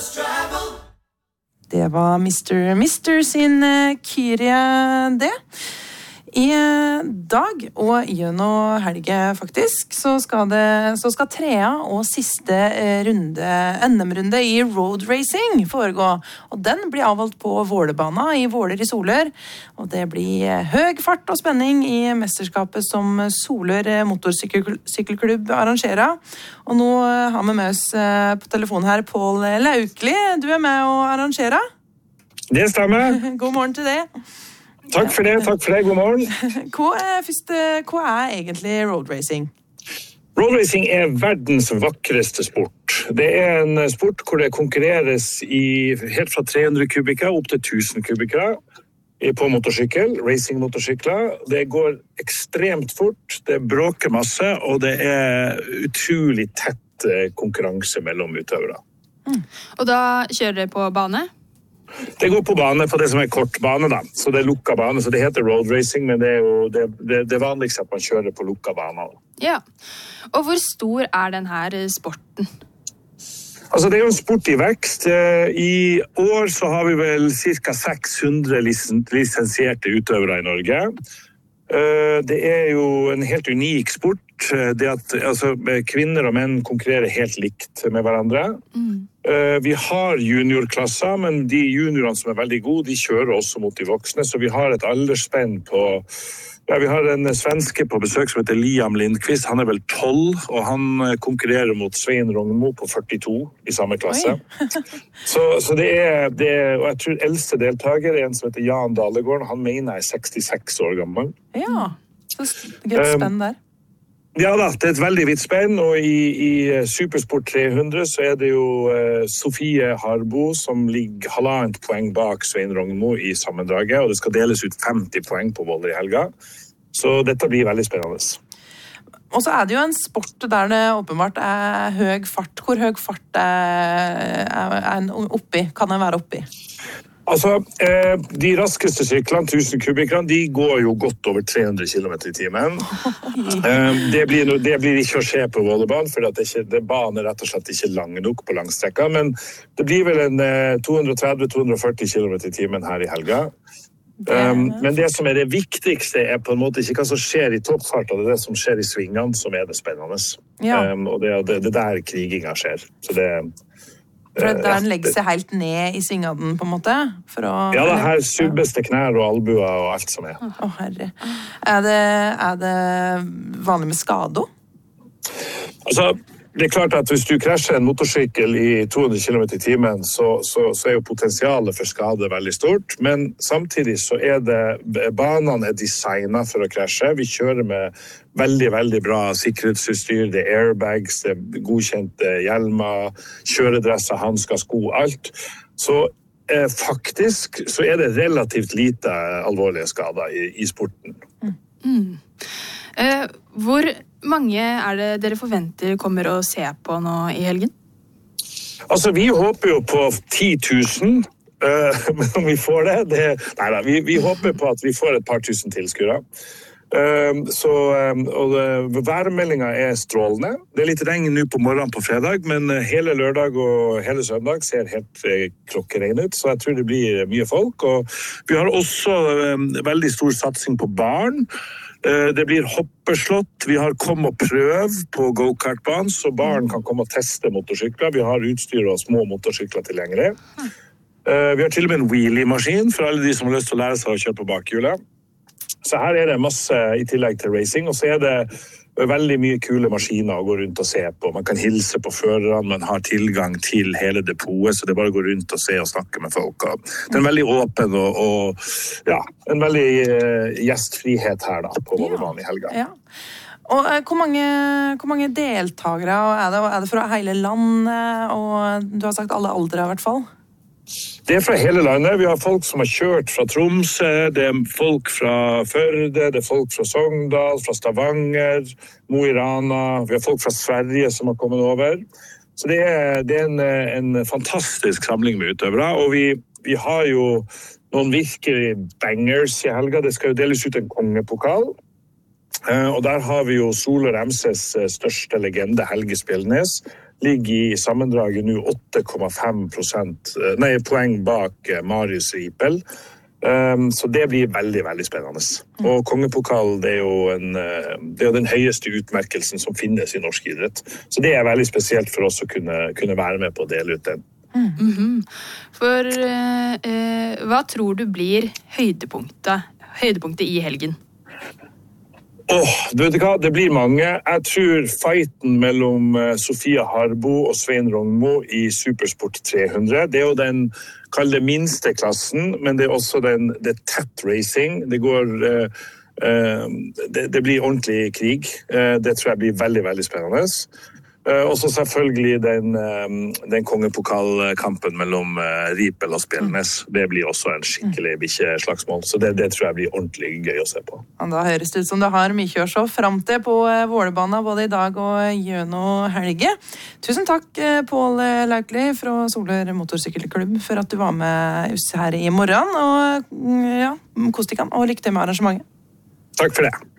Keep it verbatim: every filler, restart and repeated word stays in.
Det var mister mister sin uh, Kyrie det. I dag, og gjennom helge faktisk, så skal, det, så skal trea og siste runde, N M-runde i road racing foregå. Og den blir avholdt på Vålerbana i Våler i Soler. Og det blir høg fart og spenning i mesterskapet som Soler motorsykkelklubb arrangerer. Og nå har vi med oss på telefonen her Pål Laukli. Du er med å arrangere? Det stemmer. God morgen til det. Takk for det, takk for det, god morgen. Hva er, først, hva er egentlig road racing? Road racing er verdens vakreste sport. Det er en sport hvor det konkurreres i, helt fra tre hundre kubikere opp til tusen kubikere på motorsykkel, racing-motorsykler. Det går ekstremt fort, det bråker masse, og det er utrolig tett konkurranse mellom utøvere. Mm. Og da kjører dere på bane? Det går på bane på det som er kort bane da, så det er lukka bane, så det heter road racing, men det er jo det, det, det vanligste at man kjører på lukka bane. Ja, og hvor stor er denne sporten? Altså det er jo en sport i vekst. I år så har vi vel cirka seks hundre lisensierte utøvere i Norge. Det er jo en helt unik sport. Det at altså, kvinner og menn konkurrerer helt likt med hverandre. Mm. Vi har juniorklasser, men de juniorene som er veldig gode, de kjører også mot de voksne, så vi har et aldersspenn på... Ja, vi har en svenske på besøk som heter Liam Lindqvist. Han er vel tolv, og han konkurrerer mot Svein Rognmo på førtito i samme klasse. så, så det er, det er, og jeg tror eldste deltaker er en som heter Jan Dalegård. Han mener er sekstiseks år gammel. Ja, så det er et spenn der. Ja da, det er et veldig vidt spenn, og i, i Supersport tre hundre så er det jo uh, Sofie Harbo som ligger halvannet poeng bak Svein Rognmo i sammendraget, og det skal deles ut femti poeng på Våler i helga. Så dette blir veldig spennende. Og så er det jo en sport der det åpenbart er høy fart. Hvor høy fart er, er, er oppi? Kan den være oppi? Altså, eh, de raskeste syklene, tusen kubikerne, de går jo godt over tre hundre kilometer i timen. Eh, det, blir no, det blir ikke å skje på Vålerbanen, for det er, det er banen rett og slett ikke lang nok på langstrekka, men det blir vel en eh, to hundre og tretti til to hundre og førti kilometer i timen her i helga. Um, men det som er det viktigste er på en måte ikke hva som skjer i toppfart, det er det som skjer i svingene som er det spennende. Ja. Um, og det er det, det der kriginga skjer. Så det For der den legger seg helt ned i svingene, på en måte? For å, ja, det her subbes til knær og albuer og alt som er. Å, oh, herre. Er det, er det vanlig med skade? Altså, det er klart at hvis du krasjer en motorsykkel i to hundre kilometer i timen, så, så, så er jo potensialet for skade veldig stort. Men samtidig så er det, banene er designet for å krasje. Vi kjører med veldig, veldig bra sikkerhetsutstyr. Det er airbags, det er godkjente hjelmer, kjøredresser, handsker, sko, alt. Så eh, faktisk så er det relativt lite alvorlige skader i, i sporten. Mm. Mm. Uh, hvor mange er det dere forventer kommer å se på nå i helgen? Altså, vi håper jo på ti tusen, uh, men om vi får det, det nei da, vi, vi håper på at vi får et par tusen tilskuere. Uh, så, um, og uh, værmeldingen er strålende. Det er litt regn nå på morgenen på fredag, men uh, hele lørdag og hele søndag ser helt uh, klokkeregn ut, så jeg tror det blir mye folk. Og vi har også um, veldig stor satsing på barn. Det blir hoppeslått, vi har kom og prøv på go-kartbanen, så barn kan komme og teste motorsykler. Vi har utstyr og små motorsykler tilgjengelig. Vi har til og med en wheelie-maskin for alle de som har lyst til å lære seg å kjøre på bakhjulet. Så her er det masse i tillegg til racing, og så er det veldig mye kule maskiner å gå rundt og se på. Man kan hilse på førerne, man har tilgang til hele depotet, så det er bare å gå rundt og se og snakke med folk. Det er en veldig åpen og, og ja, en veldig uh, gjestfrihet her da, på Vålerbanen i helga. Ja. Og uh, hvor, mange, hvor mange deltagere er det, er det fra hele landet, og du har sagt alle aldre i hvert fall? Det er fra hele landet. Vi har folk som har kjørt fra Tromsø, det er folk fra Førde, det er folk fra Sogndal, fra Stavanger, Mo i Rana, vi har folk fra Sverige som har kommet over. Så det er, det er en, en fantastisk samling med utøvere, og vi, vi har jo noen virkelig bangers i helga. Det skal jo deles ut en kongepokal, og der har vi jo Sol og Remses største legende, Helge Spjelnes. ligger i sammendraget nå åtte komma fem prosent, nei, poeng bak Marius Ripel. Um, så det blir veldig, veldig spennende. Og kongepokal, det er jo, en, det er jo den høyeste utmerkelsen som finnes i norsk idrett. Så det er veldig spesielt for oss å kunne, kunne være med på å dele ut den. Mm. Mm-hmm. For eh, hva tror du blir høydepunktet, høydepunktet i helgen? Åh, oh, du vet hva, det blir mange. Jeg tror fighten mellom Sofia Harbo og Svein Rognmo i Supersport tre hundre, det er jo den, kall det minste klassen, men det er også den, det tett racing. Det går, uh, uh, det, det blir ordentlig krig. Uh, det tror jeg blir veldig, veldig spennende. Uh, og så selvfølgelig den, um, den kongepokalkampen mellom uh, Ripel og Spjelnes. Det blir også en skikkelig bikkjeslagsmål, så det, det tror jeg blir ordentlig gøy å se på. Ja, da høres det ut som det har mye å se frem til på uh, Vålerbanen både i dag og gjennom helge. Tusen takk, uh, Pål Laukli fra Soler Motorsykkelklubb, for at du var med oss her i morgen. Og uh, ja, kos deg kan, og lykke til med arrangementet. Takk for det.